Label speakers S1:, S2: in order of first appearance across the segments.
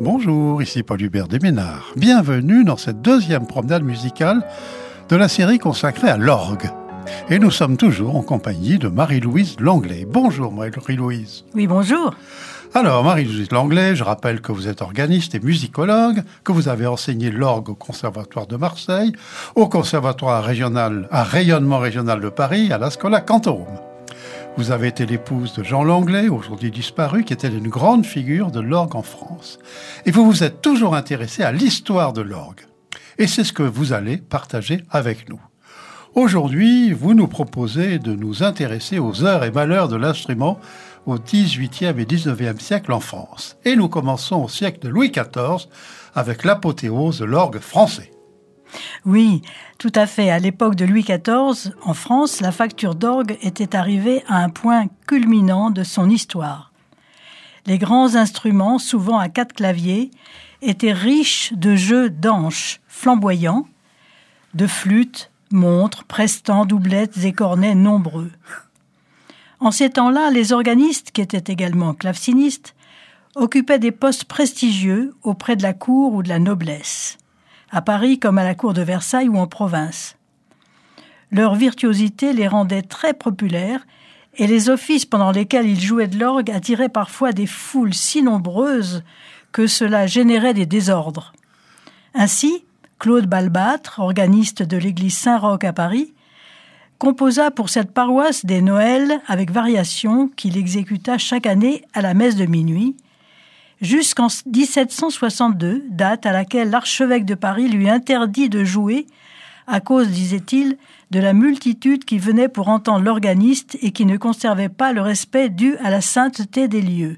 S1: Bonjour, ici Paul-Hubert Desménards. Bienvenue dans cette deuxième promenade musicale de la série consacrée à l'orgue. Et nous sommes toujours en compagnie de Marie-Louise Langlais. Bonjour Marie-Louise.
S2: Oui, bonjour.
S1: Alors Marie-Louise Langlais, je rappelle que vous êtes organiste et musicologue, que vous avez enseigné l'orgue au Conservatoire de Marseille, au Conservatoire régional, à rayonnement régional de Paris, à la Schola Cantorum. Vous avez été l'épouse de Jean Langlais, aujourd'hui disparu, qui était une grande figure de l'orgue en France. Et vous vous êtes toujours intéressé à l'histoire de l'orgue. Et c'est ce que vous allez partager avec nous. Aujourd'hui, vous nous proposez de nous intéresser aux heures et malheurs de l'instrument au XVIIIe et XIXe siècle en France. Et nous commençons au siècle de Louis XIV avec l'apothéose de l'orgue français.
S2: Oui, tout à fait. À l'époque de Louis XIV, en France, la facture d'orgue était arrivée à un point culminant de son histoire. Les grands instruments, souvent à 4 claviers, étaient riches de jeux d'anches flamboyants, de flûtes, montres, prestants, doublettes et cornets nombreux. En ces temps-là, les organistes, qui étaient également clavecinistes, occupaient des postes prestigieux auprès de la cour ou de la noblesse, à Paris comme à la cour de Versailles ou en province. Leur virtuosité les rendait très populaires et les offices pendant lesquels ils jouaient de l'orgue attiraient parfois des foules si nombreuses que cela générait des désordres. Ainsi, Claude Balbâtre, organiste de l'église Saint-Roch à Paris, composa pour cette paroisse des Noëls avec variations qu'il exécuta chaque année à la messe de minuit, jusqu'en 1762, date à laquelle l'archevêque de Paris lui interdit de jouer à cause, disait-il, de la multitude qui venait pour entendre l'organiste et qui ne conservait pas le respect dû à la sainteté des lieux.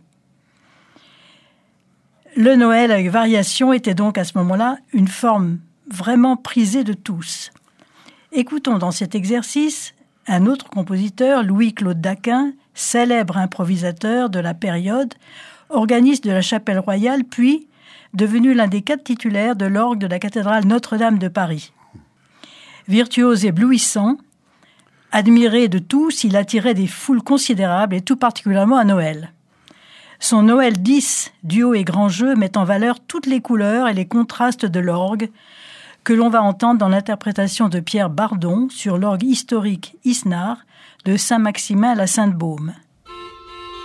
S2: Le Noël avec variation était donc à ce moment-là une forme vraiment prisée de tous. Écoutons dans cet exercice un autre compositeur, Louis-Claude Daquin, célèbre improvisateur de la période, organiste de la Chapelle Royale, puis devenu l'un des 4 titulaires de l'orgue de la cathédrale Notre-Dame de Paris. Virtuose éblouissant, admiré de tous, il attirait des foules considérables et tout particulièrement à Noël. Son Noël 10, duo et grand jeu, met en valeur toutes les couleurs et les contrastes de l'orgue, que l'on va entendre dans l'interprétation de Pierre Bardon sur l'orgue historique Isnard de Saint-Maximin à la Sainte-Baume.